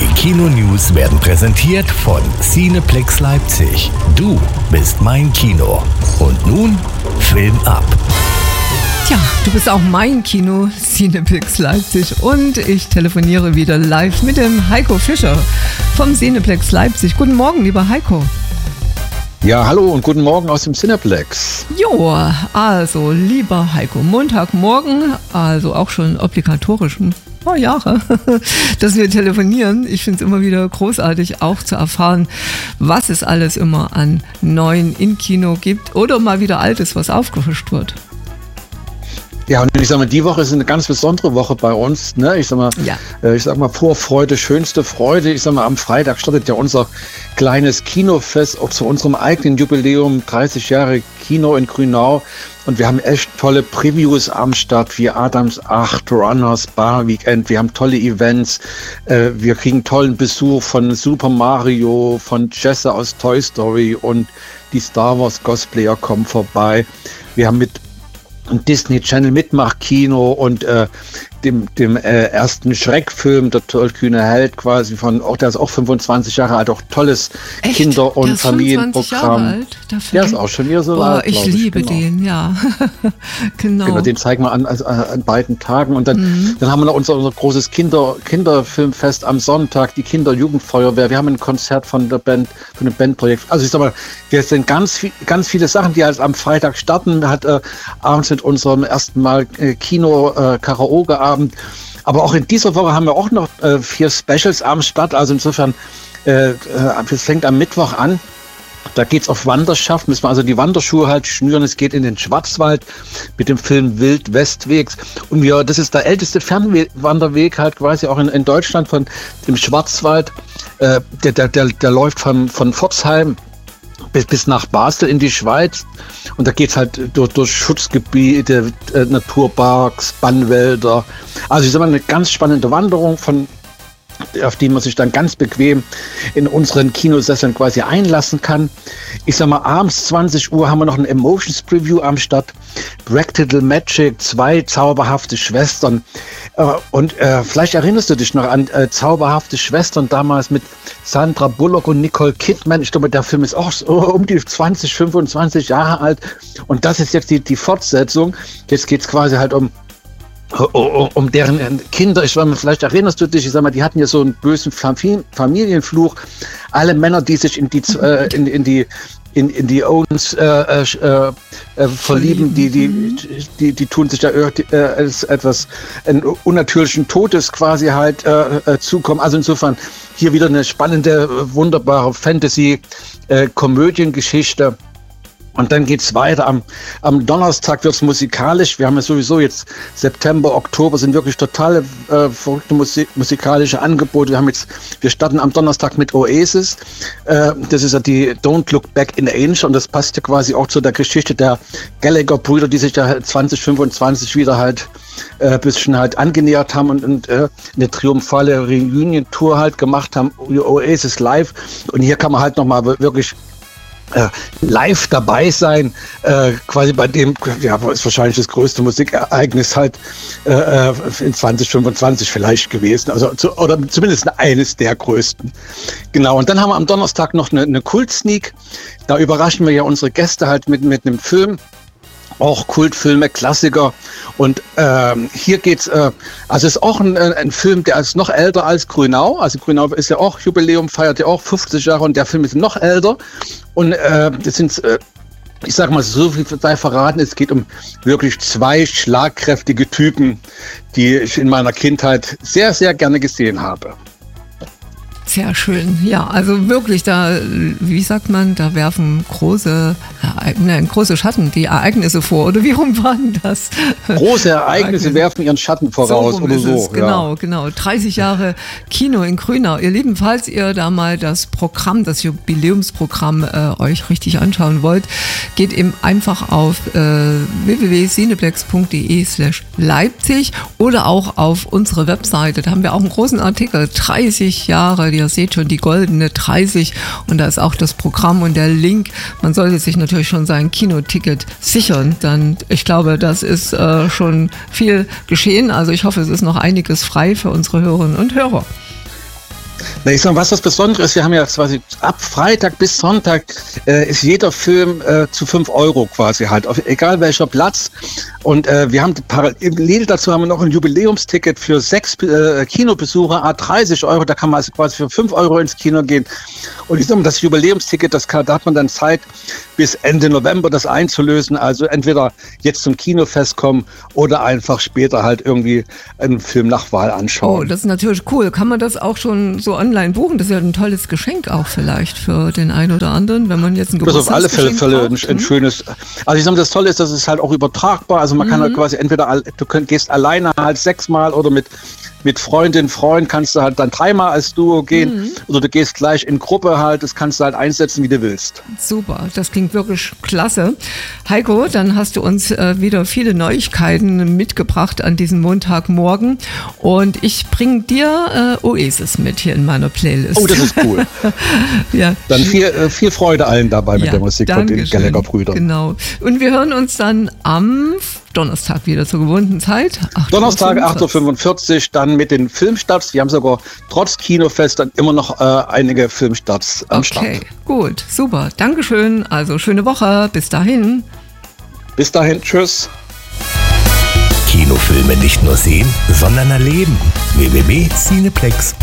Kino-News werden präsentiert von Cineplex Leipzig. Du bist mein Kino. Und nun Film ab. Tja, du bist auch mein Kino, Cineplex Leipzig, und ich telefoniere wieder live mit dem Heiko Fischer vom Cineplex Leipzig. Guten Morgen, lieber Heiko. Ja, hallo und guten Morgen aus dem Cineplex. Jo, also lieber Heiko, Montagmorgen, also auch schon obligatorisch ein paar Jahre, dass wir telefonieren. Ich finde es immer wieder großartig, auch zu erfahren, was es alles immer an Neuen im Kino gibt oder mal wieder Altes, was aufgefrischt wird. Ja, und ich sag mal, die Woche ist eine ganz besondere Woche bei uns. Ne? Ich sag mal, Vorfreude, schönste Freude. Ich sag mal, am Freitag startet ja unser kleines Kinofest auch zu unserem eigenen Jubiläum, 30 Jahre Kino in Grünau. Und wir haben echt tolle Previews am Start, wie Adams 8, Runners, Bar Weekend. Wir haben tolle Events. Wir kriegen tollen Besuch von Super Mario, von Jesse aus Toy Story, und die Star Wars Cosplayer kommen vorbei. Wir haben mit Disney Channel Mitmachkino und dem ersten Schreckfilm, der tollkühne Held quasi der ist auch 25 Jahre alt, auch tolles Echt? Kinder- und Familienprogramm. Alt, der ist auch schon wieder so alt. Ich liebe den, ja. Genau, den zeigen wir an beiden Tagen. Und dann haben wir noch unser großes Kinderfilmfest am Sonntag, die Kinder-Jugendfeuerwehr. Wir haben ein Konzert von dem Bandprojekt. Also ich sag mal, wir sind ganz viele Sachen, die halt am Freitag starten. Hat abends mit unserem ersten Mal Kino-Karaoke-Abend. Aber auch in dieser Woche haben wir auch noch 4 Specials am Start. Also insofern, es fängt am Mittwoch an. Da geht's auf Wanderschaft, müssen wir also die Wanderschuhe halt schnüren. Es geht in den Schwarzwald mit dem Film Wild Westwegs. Und das ist der älteste Fernwanderweg halt quasi auch in Deutschland von dem Schwarzwald. Der läuft von Pforzheim bis nach Basel in die Schweiz, und da geht's halt durch Schutzgebiete, Naturparks, Bannwälder. Also ich sag mal, eine ganz spannende Wanderung, auf die man sich dann ganz bequem in unseren Kinosesseln quasi einlassen kann. Ich sag mal, abends 20 Uhr haben wir noch ein Emotions Preview am Start. Practical Magic, 2 zauberhafte Schwestern. Und vielleicht erinnerst du dich noch an zauberhafte Schwestern damals mit Sandra Bullock und Nicole Kidman. Ich glaube, der Film ist auch so um die 20, 25 Jahre alt. Und das ist jetzt die Fortsetzung. Jetzt geht es quasi halt um deren Kinder. Vielleicht erinnerst du dich, ich sag mal, die hatten ja so einen bösen Familienfluch. Alle Männer, die sich in die Owens verlieben, die tun sich da etwas unnatürlichen Todes quasi halt zukommen. Also insofern hier wieder eine spannende, wunderbare Fantasy-Komödiengeschichte. Und dann geht's weiter. Am Donnerstag wird's musikalisch. Wir haben ja sowieso jetzt September, Oktober sind wirklich totale verrückte musikalische Angebote. Wir starten am Donnerstag mit Oasis. Das ist ja die Don't Look Back in Age, und das passt ja quasi auch zu der Geschichte der Gallagher-Brüder, die sich da 2025 wieder halt bisschen halt angenähert haben und eine triumphale Reunion-Tour halt gemacht haben, Oasis live. Und hier kann man halt nochmal wirklich live dabei sein, quasi bei dem, ja, ist wahrscheinlich das größte Musikereignis halt in 2025 vielleicht gewesen, also oder zumindest eines der größten. Genau, und dann haben wir am Donnerstag noch eine Kult-Sneak. Da überraschen wir ja unsere Gäste halt mit einem Film. Auch Kultfilme, Klassiker. Und hier geht's, also ist auch ein Film, der ist noch älter als Grünau. Also Grünau ist ja auch Jubiläum, feiert ja auch 50 Jahre, und der Film ist noch älter. Und das sind, ich sage mal, so viel sei verraten, es geht um wirklich 2 schlagkräftige Typen, die ich in meiner Kindheit sehr, sehr gerne gesehen habe. Sehr schön. Ja, also wirklich, wie sagt man, da werfen große Schatten die Ereignisse vor. Oder wie rum war denn das? Große Ereignisse werfen ihren Schatten voraus. So oder so. Genau. 30 Jahre Kino in Grünau. Ihr Lieben, falls ihr da mal das Jubiläumsprogramm euch richtig anschauen wollt, geht eben einfach auf www.cineplex.de/Leipzig oder auch auf unsere Webseite. Da haben wir auch einen großen Artikel, 30 Jahre, ihr seht schon die goldene 30, und da ist auch das Programm und der Link. Man sollte sich natürlich schon sein Kinoticket sichern, dann ich glaube, das ist schon viel geschehen. Also ich hoffe, es ist noch einiges frei für unsere Hörerinnen und Hörer. Na, ich sag, was das Besondere ist, wir haben ja quasi ab Freitag bis Sonntag ist jeder Film zu 5 € quasi halt, egal welcher Platz. Und wir haben parallel dazu haben wir noch ein Jubiläumsticket für 6 Kinobesucher, 30 €. Da kann man also quasi für 5 € ins Kino gehen. Und ich sag mal, das Jubiläumsticket, da hat man dann Zeit, bis Ende November das einzulösen. Also entweder jetzt zum Kinofest kommen oder einfach später halt irgendwie einen Film nach Wahl anschauen. Oh, das ist natürlich cool. Kann man das auch schon so online buchen? Das ist ja ein tolles Geschenk auch vielleicht für den einen oder anderen, wenn man jetzt ein Geburtstagsgeschenk Das ist auf alle Fälle ein schönes. Also ich sage, das Tolle ist, dass es halt auch übertragbar. Also man kann halt quasi entweder gehst alleine halt 6-mal oder mit Freundin, Freund kannst du halt dann 3-mal als Duo gehen oder du gehst gleich in Gruppe halt, das kannst du halt einsetzen, wie du willst. Super, das klingt wirklich klasse. Heiko, dann hast du uns wieder viele Neuigkeiten mitgebracht an diesem Montagmorgen und ich bringe dir Oasis mit hier in meiner Playlist. Oh, das ist cool. Ja. Dann viel Freude allen dabei mit der Musik von den Gallagher-Brüdern. Genau. Und wir hören uns dann am Donnerstag wieder zur gewohnten Zeit. Donnerstag 8:45 Uhr, dann mit den Filmstarts. Wir haben sogar trotz Kinofest dann immer noch einige Filmstarts am Start. Okay, gut, super. Dankeschön. Also schöne Woche. Bis dahin. Bis dahin, tschüss. Kinofilme nicht nur sehen, sondern erleben. www.cineplex.de